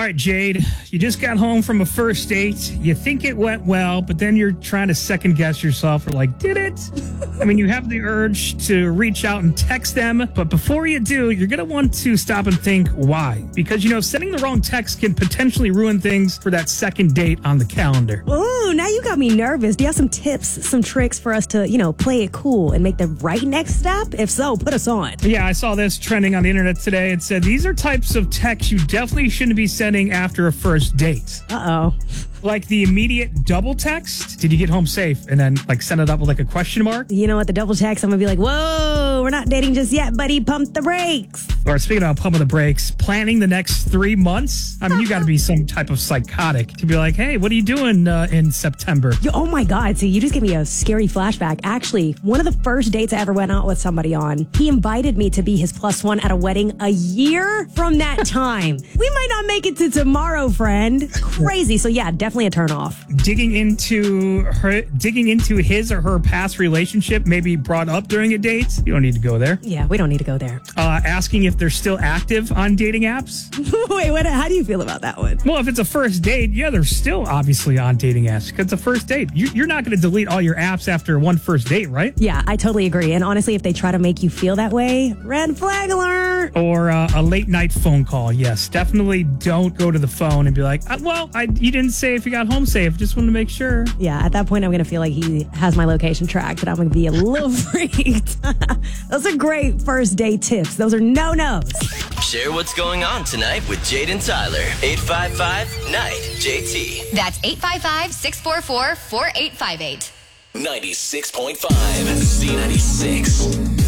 right, Jade, you just got home from a first date. You think it went well, but then you're trying to second guess yourself. Or like, did it? I mean, you have the urge to reach out and text them, but before you do, you're going to want to stop and think why. Because, sending the wrong text can potentially ruin things for that second date on the calendar. Ooh, now you got me nervous. Do you have some tips, some tricks for us to, play it cool and make the right next step? If so, put us on. Yeah, I saw this trending on the internet today. It said, these are types of texts you definitely shouldn't be sending after a first date. Uh-oh. Like the immediate double text. Did you get home safe? And then send it up with a question mark. You know what? The double text, I'm going to be like, whoa, we're not dating just yet, buddy. Pump the brakes. Or speaking about pumping the brakes, planning the next 3 months. I mean, you got to be some type of psychotic to be like, hey, what are you doing in September? Oh my God. See, you just gave me a scary flashback. Actually, one of the first dates I ever went out with somebody on, he invited me to be his + 1 at a wedding a year from that time. We might not make it to tomorrow, friend. Crazy. So yeah, definitely a turn off. Digging into his or her past relationship, maybe brought up during a date. You don't need to go there. Yeah, we don't need to go there. Asking if they're still active on dating apps. Wait, how do you feel about that one? Well, if it's a first date, yeah, they're still obviously on dating apps because it's a first date. You're not going to delete all your apps after one first date, right? Yeah, I totally agree. And honestly, if they try to make you feel that way, red flag alert. Or a late night phone call. Yes, definitely don't go to the phone and be like, you didn't say if you got home safe. Just wanted to make sure. Yeah, at that point, I'm going to feel like he has my location tracked and I'm going to be a little freaked. Those are great first date tips. Those are no-nos. Share what's going on tonight with Jade and Tyler. 855-NIGHT. That's 855-644-4858. 96.5 Z96.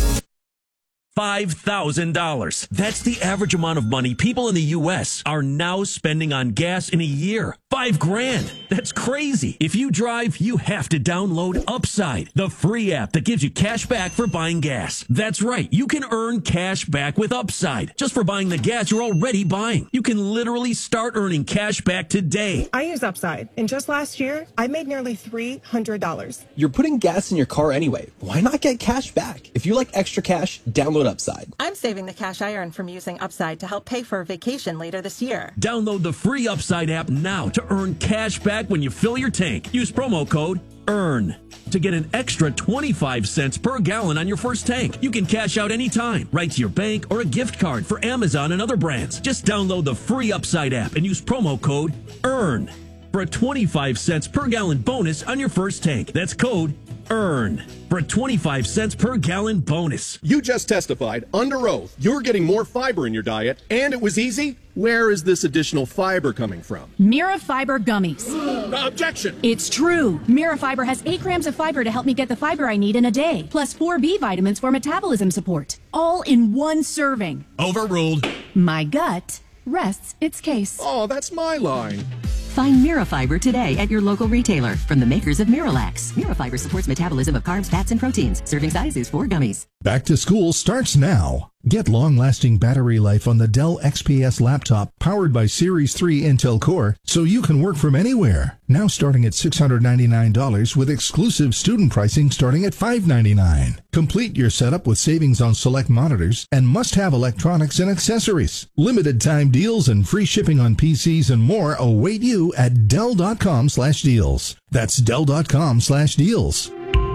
$5,000. That's the average amount of money people in the U.S. are now spending on gas in a year. $5,000. That's crazy. If you drive, you have to download Upside, the free app that gives you cash back for buying gas. That's right. You can earn cash back with Upside just for buying the gas you're already buying. You can literally start earning cash back today. I use Upside, and just last year, I made nearly $300. You're putting gas in your car anyway. Why not get cash back? If you like extra cash, download Upside. I'm saving the cash I earn from using Upside to help pay for a vacation later this year. Download the free Upside app now to earn cash back when you fill your tank. Use promo code EARN to get an extra 25 cents per gallon on your first tank. You can cash out anytime, right to your bank or a gift card for Amazon and other brands. Just download the free Upside app and use promo code EARN for a 25 cents per gallon bonus on your first tank. That's code EARN for a 25 cents per gallon bonus. You just testified under oath you're getting more fiber in your diet, and it was easy. Where is this additional fiber coming from? Mirafiber gummies. Objection! It's true. Mirafiber has 8 grams of fiber to help me get the fiber I need in a day, plus 4 B vitamins for metabolism support, all in one serving. Overruled. My gut rests its case. Oh, that's my line. Find Mirafiber today at your local retailer from the makers of Miralax. Mirafiber supports metabolism of carbs, fats, and proteins. Serving size is 4 gummies. Back to school starts now. Get long-lasting battery life on the Dell XPS laptop powered by Series 3 Intel Core so you can work from anywhere. Now starting at $699 with exclusive student pricing starting at $599. Complete your setup with savings on select monitors and must-have electronics and accessories. Limited time deals and free shipping on PCs and more await you at Dell.com/deals. That's Dell.com/deals.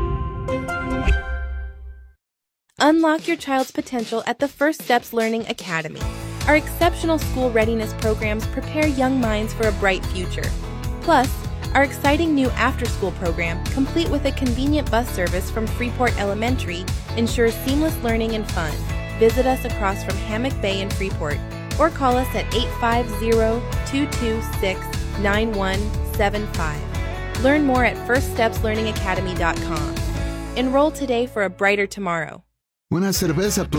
Unlock your child's potential at the First Steps Learning Academy. Our exceptional school readiness programs prepare young minds for a bright future. Plus, our exciting new after-school program, complete with a convenient bus service from Freeport Elementary, ensures seamless learning and fun. Visit us across from Hammock Bay in Freeport, or call us at 850-226-9175. Learn more at firststepslearningacademy.com. Enroll today for a brighter tomorrow. Una cerveza